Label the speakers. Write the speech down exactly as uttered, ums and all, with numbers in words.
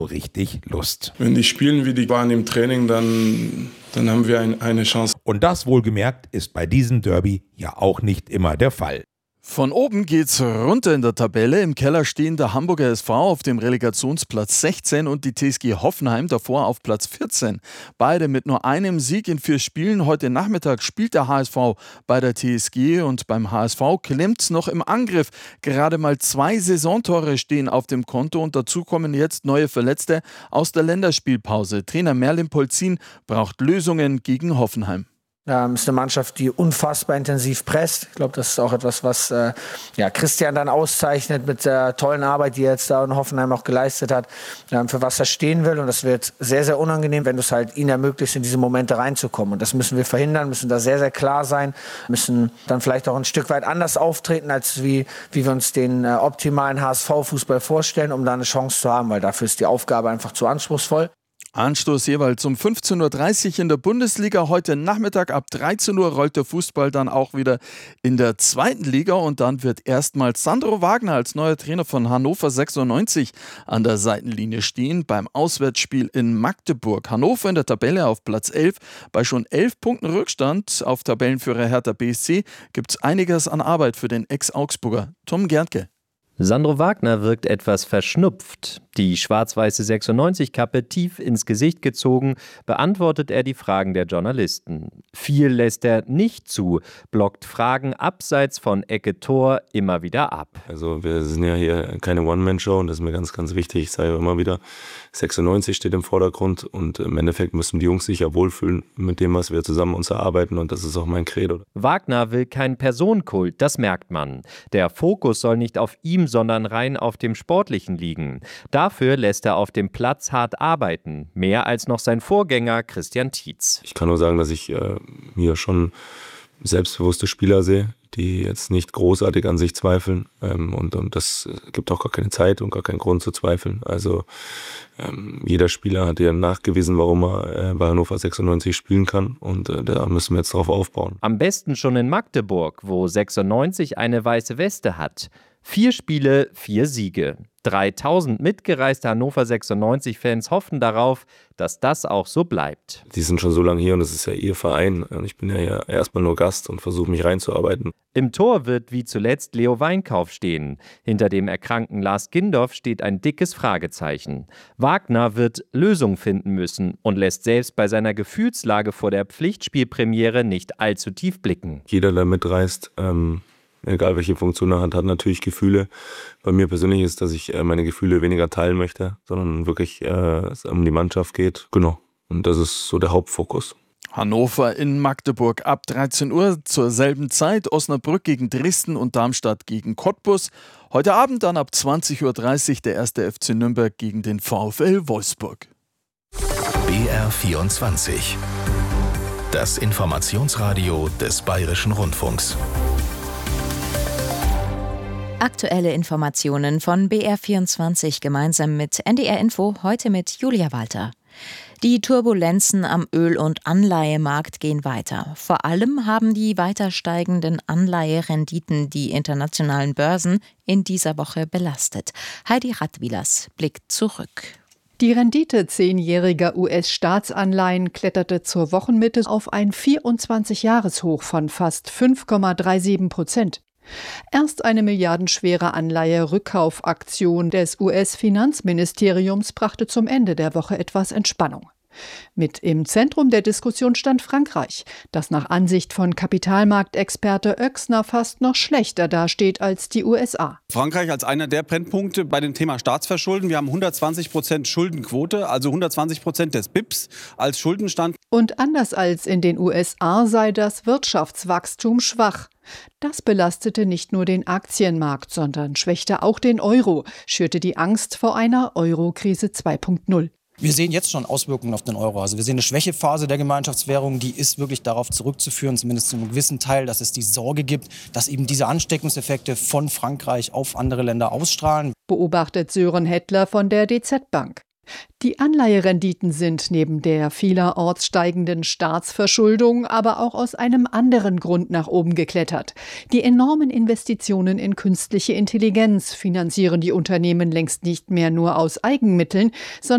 Speaker 1: richtig Lust.
Speaker 2: Wenn die spielen, wie die waren im Training, dann, dann haben wir ein, eine Chance.
Speaker 1: Und das wohlgemerkt ist bei diesem Derby ja auch nicht immer der Fall.
Speaker 3: Von oben geht's runter in der Tabelle. Im Keller stehen der Hamburger S V auf dem Relegationsplatz sechzehn und die T S G Hoffenheim davor auf Platz vierzehn. Beide mit nur einem Sieg in vier Spielen. Heute Nachmittag spielt der H S V bei der T S G und beim H S V klemmt's noch im Angriff. Gerade mal zwei Saisontore stehen auf dem Konto und dazu kommen jetzt neue Verletzte aus der Länderspielpause. Trainer Merlin Polzin braucht Lösungen gegen Hoffenheim.
Speaker 4: Ja, ist eine Mannschaft, die unfassbar intensiv presst. Ich glaube, das ist auch etwas, was äh, ja, Christian dann auszeichnet mit der tollen Arbeit, die er jetzt da in Hoffenheim auch geleistet hat, äh, für was er stehen will. Und das wird sehr, sehr unangenehm, wenn du es halt ihnen ermöglicht, in diese Momente reinzukommen. Und das müssen wir verhindern, müssen da sehr, sehr klar sein, müssen dann vielleicht auch ein Stück weit anders auftreten, als wie, wie wir uns den äh, optimalen H S V-Fußball vorstellen, um da eine Chance zu haben, weil dafür ist die Aufgabe einfach zu anspruchsvoll.
Speaker 3: Anstoß jeweils um fünfzehn Uhr dreißig in der Bundesliga. Heute Nachmittag ab dreizehn Uhr rollt der Fußball dann auch wieder in der zweiten Liga. Und dann wird erstmals Sandro Wagner als neuer Trainer von Hannover sechsundneunzig an der Seitenlinie stehen beim Auswärtsspiel in Magdeburg. Hannover in der Tabelle auf Platz elf. Bei schon elf Punkten Rückstand auf Tabellenführer Hertha B S C gibt es einiges an Arbeit für den Ex-Augsburger Tom Gerntke.
Speaker 5: Sandro Wagner wirkt etwas verschnupft. Die schwarz-weiße sechsundneunzig-Kappe tief ins Gesicht gezogen, beantwortet er die Fragen der Journalisten. Viel lässt er nicht zu, blockt Fragen abseits von Ecke-Tor immer wieder ab.
Speaker 6: Also wir sind ja hier keine One-Man-Show und das ist mir ganz, ganz wichtig. Ich sage immer wieder, sechsundneunzig steht im Vordergrund und im Endeffekt müssen die Jungs sich ja wohlfühlen mit dem, was wir zusammen uns erarbeiten und das ist auch mein Credo.
Speaker 5: Wagner will keinen Personenkult, das merkt man. Der Fokus soll nicht auf ihm, sondern rein auf dem Sportlichen liegen. Dafür lässt er auf dem Platz hart arbeiten, mehr als noch sein Vorgänger Christian Tietz.
Speaker 6: Ich kann nur sagen, dass ich äh, hier schon selbstbewusste Spieler sehe, die jetzt nicht großartig an sich zweifeln ähm, und, und das gibt auch gar keine Zeit und gar keinen Grund zu zweifeln. Also ähm, jeder Spieler hat ja nachgewiesen, warum er äh, bei Hannover sechsundneunzig spielen kann und äh, da müssen wir jetzt drauf aufbauen.
Speaker 5: Am besten schon in Magdeburg, wo sechsundneunzig eine weiße Weste hat. Vier Spiele, vier Siege. dreitausend mitgereiste Hannover sechsundneunzig-Fans hoffen darauf, dass das auch so bleibt.
Speaker 6: Die sind schon so lange hier und es ist ja ihr Verein. Und ich bin ja hier erstmal nur Gast und versuche mich reinzuarbeiten.
Speaker 5: Im Tor wird wie zuletzt Leo Weinkauf stehen. Hinter dem erkrankten Lars Gindorf steht ein dickes Fragezeichen. Wagner wird Lösungen finden müssen und lässt selbst bei seiner Gefühlslage vor der Pflichtspielpremiere nicht allzu tief blicken.
Speaker 6: Jeder, der mitreist, ähm egal welche Funktion er hat, hat natürlich Gefühle. Bei mir persönlich ist, dass ich meine Gefühle weniger teilen möchte, sondern wirklich äh, es um die Mannschaft geht. Genau. Und das ist so der Hauptfokus.
Speaker 3: Hannover in Magdeburg ab dreizehn Uhr zur selben Zeit. Osnabrück gegen Dresden und Darmstadt gegen Cottbus. Heute Abend dann ab zwanzig Uhr dreißig der erste F C Nürnberg gegen den VfL Wolfsburg.
Speaker 7: B R vierundzwanzig. Das Informationsradio des Bayerischen Rundfunks.
Speaker 8: Aktuelle Informationen von B R vierundzwanzig gemeinsam mit N D R Info, heute mit Julia Walter. Die Turbulenzen am Öl- und Anleihemarkt gehen weiter. Vor allem haben die weiter steigenden Anleiherenditen die internationalen Börsen in dieser Woche belastet. Heidi Radwilas blickt zurück.
Speaker 9: Die Rendite zehnjähriger U S-Staatsanleihen kletterte zur Wochenmitte auf ein vierundzwanzig-Jahres-Hoch von fast fünf Komma siebenunddreißig Prozent. Erst eine milliardenschwere Anleihe-Rückkaufaktion des U S-Finanzministeriums brachte zum Ende der Woche etwas Entspannung. Mit im Zentrum der Diskussion stand Frankreich, das nach Ansicht von Kapitalmarktexperte Oechsner fast noch schlechter dasteht als die U S A.
Speaker 10: Frankreich als einer der Brennpunkte bei dem Thema Staatsverschulden. Wir haben hundertzwanzig Prozent Schuldenquote, also hundertzwanzig Prozent des B I Ps als Schuldenstand.
Speaker 9: Und anders als in den U S A sei das Wirtschaftswachstum schwach. Das belastete nicht nur den Aktienmarkt, sondern schwächte auch den Euro, schürte die Angst vor einer Euro-Krise zwei Punkt null.
Speaker 11: Wir sehen jetzt schon Auswirkungen auf den Euro. Also wir sehen eine Schwächephase der Gemeinschaftswährung, die ist wirklich darauf zurückzuführen, zumindest zu einem gewissen Teil, dass es die Sorge gibt, dass eben diese Ansteckungseffekte von Frankreich auf andere Länder ausstrahlen.
Speaker 9: Beobachtet Sören Hettler von der D Z Bank. Die Anleiherenditen sind neben der vielerorts steigenden Staatsverschuldung aber auch aus einem anderen Grund nach oben geklettert. Die enormen Investitionen in künstliche Intelligenz finanzieren die Unternehmen längst nicht mehr nur aus Eigenmitteln, sondern